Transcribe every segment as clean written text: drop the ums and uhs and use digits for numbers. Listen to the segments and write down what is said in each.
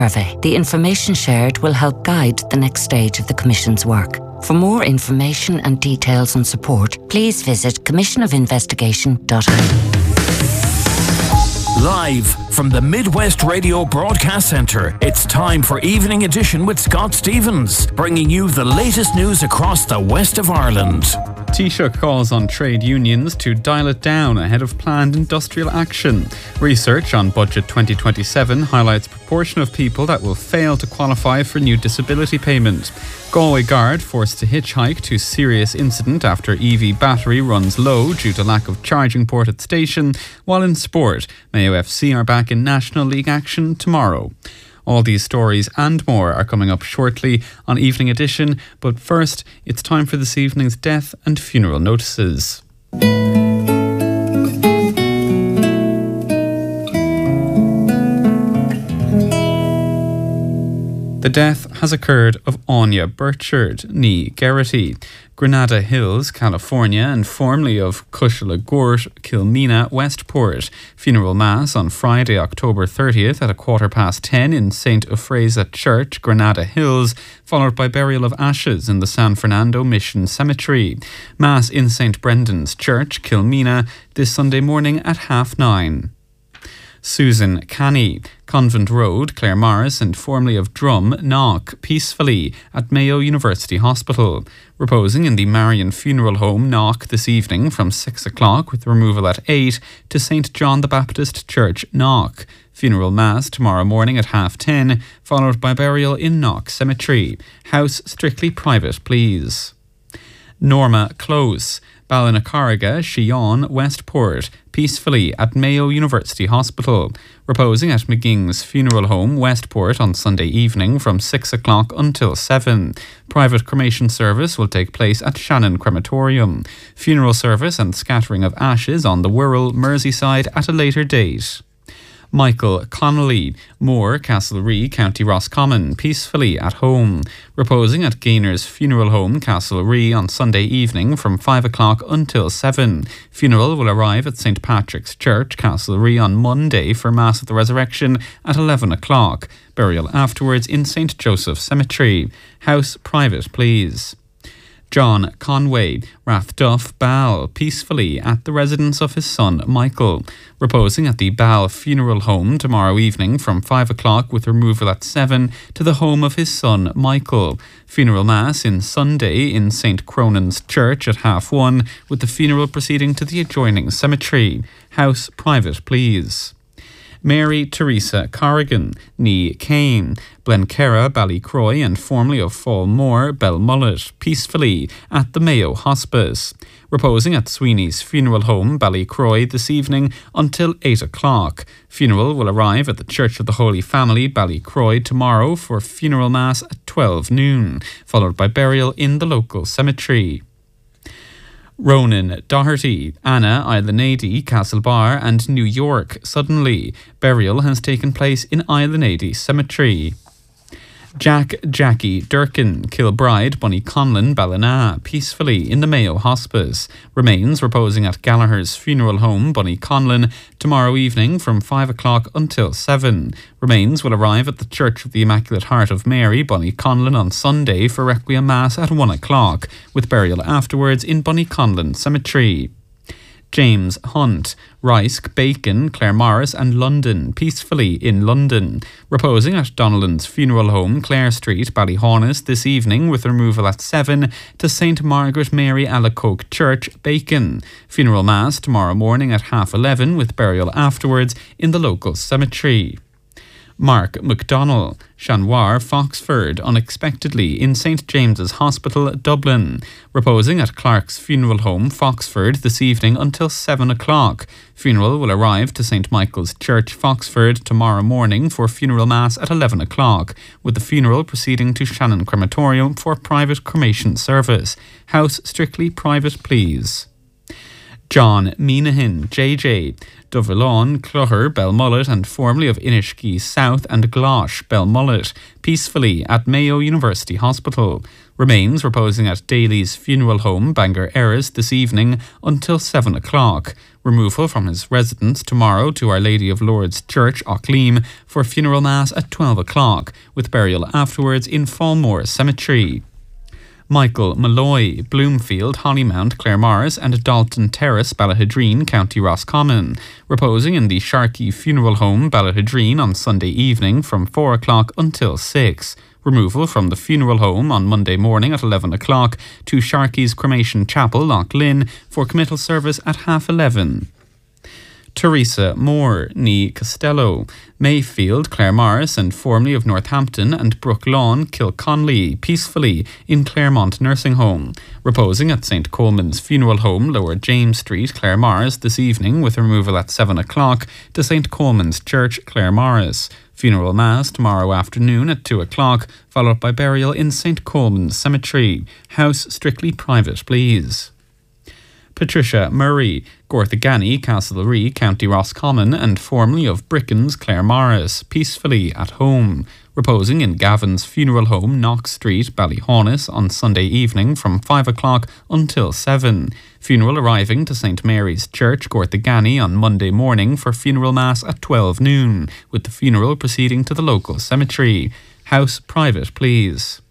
survey. The information shared will help guide the next stage of the Commission's work. For more information and details and support, please visit commissionofinvestigation.ie. Live from the Midwest Radio Broadcast Centre, it's time for Evening Edition with Scott Stevens, bringing you the latest news across the west of Ireland. Taoiseach calls on trade unions to dial it down ahead of planned industrial action. Research on Budget 2027 highlights proportion of people that will fail to qualify for new disability payment. Galway Guard forced to hitchhike to serious incident after EV battery runs low due to lack of charging port at station. While in sport, Mayo FC are back in National League action tomorrow. All these stories and more are coming up shortly on Evening Edition, but first, it's time for this evening's death and funeral notices. The death has occurred of Anya Burchard, ní Geraghty, Granada Hills, California, and formerly of Cushalagort, Kilmina, Westport. Funeral Mass on Friday, October 30th at 10:15 in St. Ephrasa Church, Granada Hills, followed by burial of ashes in the San Fernando Mission Cemetery. Mass in St. Brendan's Church, Kilmina, this Sunday morning at 9:30. Susan Canny, Convent Road, Claremorris, and formerly of Drum, Knock, peacefully at Mayo University Hospital. Reposing in the Marion Funeral Home, Knock, this evening from 6 o'clock with removal at 8 to St. John the Baptist Church, Knock. Funeral Mass tomorrow morning at 10:30, followed by burial in Knock Cemetery. House strictly private, please. Norma Close, Ballinacariga, Shion, Westport, peacefully at Mayo University Hospital. Reposing at McGing's Funeral Home, Westport on Sunday evening from 6 o'clock until 7. Private cremation service will take place at Shannon Crematorium. Funeral service and scattering of ashes on the Wirral, Merseyside at a later date. Michael Connolly, Moore, Castlerea, County Roscommon, peacefully at home. Reposing at Gainer's Funeral Home, Castlerea on Sunday evening from 5 o'clock until 7. Funeral will arrive at St. Patrick's Church, Castlerea on Monday for Mass of the Resurrection at 11 o'clock. Burial afterwards in St. Joseph Cemetery. House private, please. John Conway, Rathduff, Ball, peacefully at the residence of his son Michael. Reposing at the Ball Funeral Home tomorrow evening from 5 o'clock with removal at 7 to the home of his son Michael. Funeral Mass in Sunday in St. Cronan's Church at 1:30 with the funeral proceeding to the adjoining cemetery. House private, please. Mary Teresa Corrigan, ní Cain, Blenkerra, Ballycroy, and formerly of Fallmore, Belmullet, peacefully at the Mayo Hospice. Reposing at Sweeney's Funeral Home, Ballycroy, this evening until 8 o'clock. Funeral will arrive at the Church of the Holy Family, Ballycroy, tomorrow for funeral mass at 12 noon, followed by burial in the local cemetery. Ronan Doherty, Anna Islanady, Castlebar, and New York, suddenly. Burial has taken place in Islanady Cemetery. Jackie Durkin, Kilbride, Bunnyconlon, Ballina, peacefully in the Mayo Hospice. Remains reposing at Gallagher's Funeral Home, Bunnyconlon, tomorrow evening from 5 o'clock until 7. Remains will arrive at the Church of the Immaculate Heart of Mary, Bunnyconlon, on Sunday for Requiem Mass at 1 o'clock, with burial afterwards in Bunnyconlon Cemetery. James Hunt, Rysk, Bacon, Claremorris and London, peacefully in London. Reposing at Donnellan's Funeral Home, Clare Street, Ballyhaunis, this evening with removal at 7 to St. Margaret Mary Alacoque Church, Bacon. Funeral Mass tomorrow morning at 11:30 with burial afterwards in the local cemetery. Mark McDonnell, Chanoir, Foxford, unexpectedly in St. James's Hospital, Dublin. Reposing at Clark's Funeral Home, Foxford, this evening until 7 o'clock. Funeral will arrive to St. Michael's Church, Foxford, tomorrow morning for funeral mass at 11 o'clock, with the funeral proceeding to Shannon Crematorium for private cremation service. House strictly private, please. John Minahan, JJ, Doverlawn, Clogher, Belmullet, and formerly of Inishkey South and Glosh, Belmullet, peacefully at Mayo University Hospital. Remains reposing at Daly's funeral home, Bangor Erris, this evening until 7 o'clock. Removal from his residence tomorrow to Our Lady of Lourdes Church, Auckleam, for funeral mass at 12 o'clock, with burial afterwards in Fallmore Cemetery. Michael Malloy, Bloomfield, Hollymount, Claremars and Dalton Terrace, Ballahidreen, County Roscommon, reposing in the Sharkey Funeral Home, Ballahidreen, on Sunday evening from 4 o'clock until 6. Removal from the funeral home on Monday morning at 11 o'clock to Sharkey's Cremation Chapel, Loch Lynn, for committal service at 11:30. Teresa Moore, ní Costello, Mayfield, Claremars and formerly of Northampton and Brook Lawn, Kilconley, peacefully in Claremont Nursing Home, reposing at St. Coleman's Funeral Home, Lower James Street, Claremars, this evening with removal at 7 o'clock to St. Coleman's Church, Claremars. Funeral mass tomorrow afternoon at 2 o'clock, followed by burial in St. Coleman's Cemetery. House strictly private, please. Patricia Murray, Gorthagany, Castlereagh, County Roscommon, and formerly of Brickens, Claremars, peacefully at home, reposing in Gavin's Funeral Home, Knox Street, Ballyhaunis, on Sunday evening from 5 o'clock until 7. Funeral arriving to St. Mary's Church, Gorthagany, on Monday morning for funeral mass at 12 noon, with the funeral proceeding to the local cemetery. House private, please.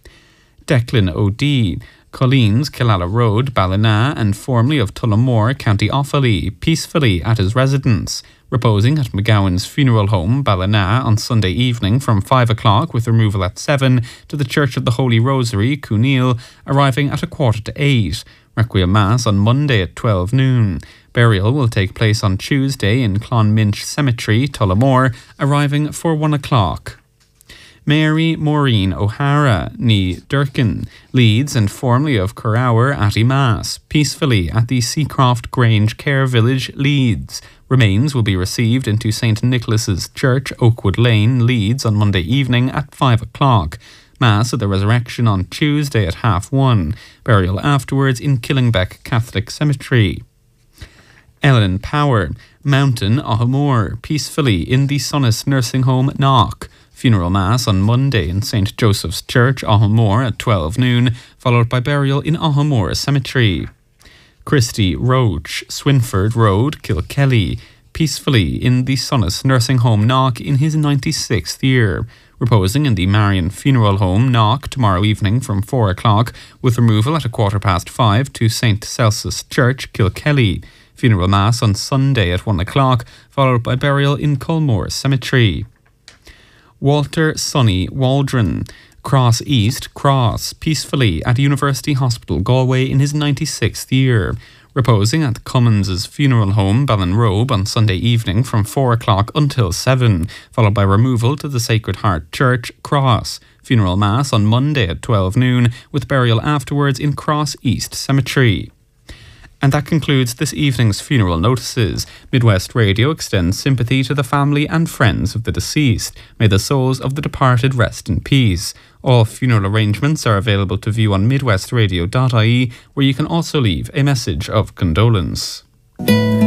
Declan O'D, Colleen's, Killala Road, Ballina, and formerly of Tullamore, County Offaly, peacefully at his residence, reposing at McGowan's Funeral Home, Ballina, on Sunday evening from 5 o'clock with removal at 7 to the Church of the Holy Rosary, Cooneil, arriving at 7:45. Requiem Mass on Monday at 12 noon. Burial will take place on Tuesday in Clonminch Cemetery, Tullamore, arriving for 1 o'clock. Mary Maureen O'Hara, ní Durkin, Leeds and formerly of Currower, Atty Mass, peacefully at the Seacroft Grange Care Village, Leeds. Remains will be received into St. Nicholas's Church, Oakwood Lane, Leeds, on Monday evening at 5 o'clock. Mass at the Resurrection on Tuesday at 1:30. Burial afterwards in Killingbeck Catholic Cemetery. Ellen Power, Mountain, Ahamore, peacefully in the Sonnis Nursing Home, Knock. Funeral Mass on Monday in St. Joseph's Church, Ahamore, at 12 noon, followed by burial in Ahamore Cemetery. Christy Roach, Swinford Road, Kilkelly, peacefully in the Sonnis Nursing Home, Knock, in his 96th year, reposing in the Marion Funeral Home, Knock, tomorrow evening from 4 o'clock, with removal at 5:15 to St. Celsus Church, Kilkelly. Funeral Mass on Sunday at 1 o'clock, followed by burial in Culmore Cemetery. Walter Sonny Waldron, Cross East, Cross, peacefully at University Hospital, Galway, in his 96th year, reposing at Cummins' Funeral Home, Ballinrobe, on Sunday evening from 4 o'clock until 7, followed by removal to the Sacred Heart Church, Cross. Funeral Mass on Monday at 12 noon, with burial afterwards in Cross East Cemetery. And that concludes this evening's funeral notices. Midwest Radio extends sympathy to the family and friends of the deceased. May the souls of the departed rest in peace. All funeral arrangements are available to view on midwestradio.ie, where you can also leave a message of condolence.